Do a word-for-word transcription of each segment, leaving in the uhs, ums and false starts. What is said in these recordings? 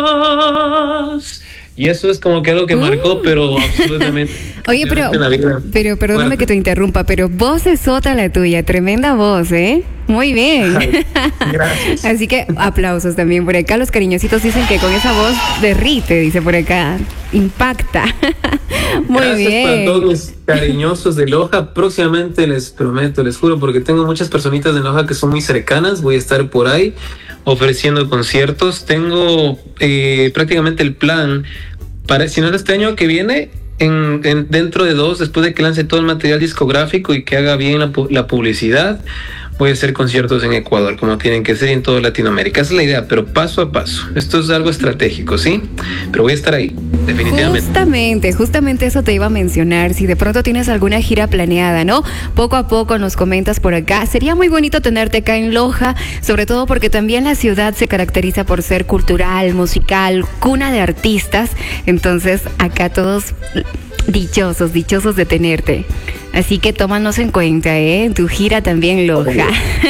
Y eso es como que algo que marcó, Uh. pero absolutamente. Oye, pero, en la vida. pero perdóname Fuerte. que te interrumpa, pero voz es otra la tuya, tremenda voz, ¿eh? Muy bien. Ay, gracias. Así que aplausos también por acá. Los cariñositos dicen que con esa voz derrite, dice por acá. Impacta. Muy Gracias bien. para todos mis cariñosos de Loja. Próximamente les prometo, les juro, porque tengo muchas personitas de Loja que son muy cercanas. Voy a estar por ahí ofreciendo conciertos. Tengo eh, prácticamente el plan para, si no es este año que viene, en, en, dentro de dos, después de que lance todo el material discográfico y que haga bien la, la publicidad, voy a hacer conciertos en Ecuador, como tienen que ser, y en toda Latinoamérica. Esa es la idea, pero paso a paso. Esto es algo estratégico, ¿sí? Pero voy a estar ahí, definitivamente. Justamente, justamente eso te iba a mencionar. Si de pronto tienes alguna gira planeada, ¿no? Poco a poco nos comentas por acá. Sería muy bonito tenerte acá en Loja, sobre todo porque también la ciudad se caracteriza por ser cultural, musical, cuna de artistas. Entonces, acá todos dichosos, dichosos de tenerte. Así que tómanos en cuenta, ¿eh? En tu gira también, Loja.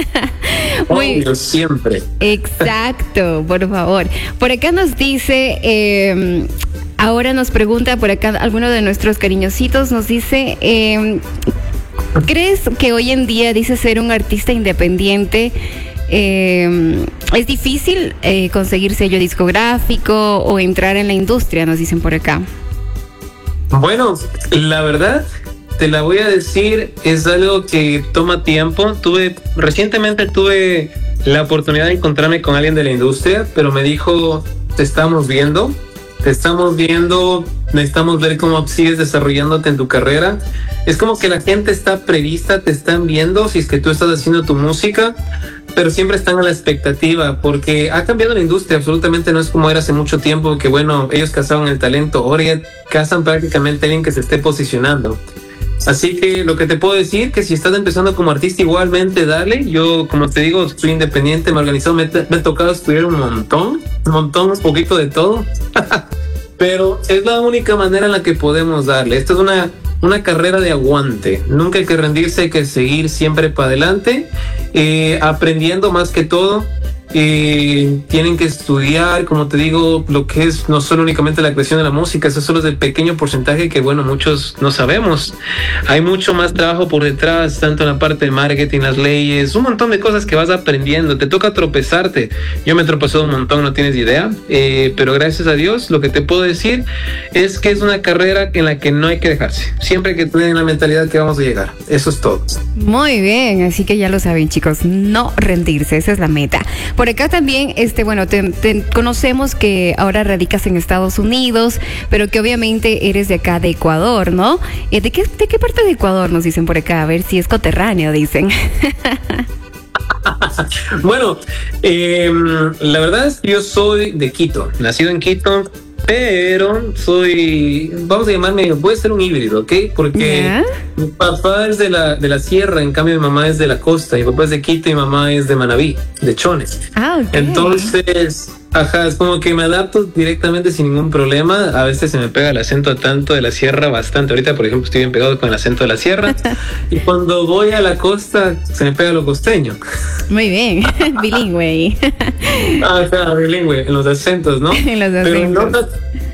Muy Obvio, siempre. Exacto, por favor. Por acá nos dice, eh, ahora nos pregunta por acá alguno de nuestros cariñositos, nos dice, eh, ¿crees que hoy en día, dice, ser un artista independiente eh, es difícil eh, conseguir sello discográfico o entrar en la industria? Nos dicen por acá. Bueno, la verdad, te la voy a decir, es algo que toma tiempo. Tuve, recientemente tuve la oportunidad de encontrarme con alguien de la industria, pero me dijo, te estamos viendo, te estamos viendo, necesitamos ver cómo sigues desarrollándote en tu carrera. Es como que la gente está prevista, te están viendo si es que tú estás haciendo tu música, pero siempre están a la expectativa, porque ha cambiado la industria, absolutamente no es como era hace mucho tiempo, que bueno, ellos cazaban el talento, ahora ya cazan prácticamente a alguien que se esté posicionando. Así que lo que te puedo decir, que si estás empezando como artista, igualmente dale. Yo, como te digo, soy independiente, me he organizado, me, me ha tocado estudiar un montón, un montón, un poquito de todo. Pero es la única manera en la que podemos darle. Esto es una, una carrera de aguante. Nunca hay que rendirse, hay que seguir siempre para adelante, eh, aprendiendo más que todo. Eh, tienen que estudiar, como te digo, lo que es no solo únicamente la creación de la música, eso solo es el pequeño porcentaje que, bueno, muchos no sabemos. Hay mucho más trabajo por detrás, tanto en la parte de marketing, las leyes, un montón de cosas que vas aprendiendo. Te toca tropezarte. Yo me he tropezado un montón, no tienes idea, eh, pero gracias a Dios, lo que te puedo decir es que es una carrera en la que no hay que dejarse. Siempre hay que tener la mentalidad que vamos a llegar. Eso es todo. Muy bien, así que ya lo saben, chicos, no rendirse, esa es la meta. Por acá también, este, bueno, te, te conocemos que ahora radicas en Estados Unidos, pero que obviamente eres de acá, de Ecuador, ¿no? ¿De qué, de qué parte de Ecuador nos dicen por acá? A ver si es coterráneo, dicen. Bueno, eh, la verdad es que yo soy de Quito, nacido en Quito, pero soy, vamos a llamarme, voy a ser un híbrido, ¿ok? Porque ¿Ya? Mi papá es de la, de la sierra, en cambio mi mamá es de la costa, mi papá es de Quito y mi mamá es de Manabí, de Chones. Ah, ok. Entonces, ajá, es como que me adapto directamente sin ningún problema. A veces se me pega el acento tanto de la sierra bastante. Ahorita, por ejemplo, estoy bien pegado con el acento de la sierra. Y cuando voy a la costa, se me pega lo costeño. Muy bien, bilingüe. Ajá, bilingüe, en los acentos, ¿no? En los Pero acentos. no,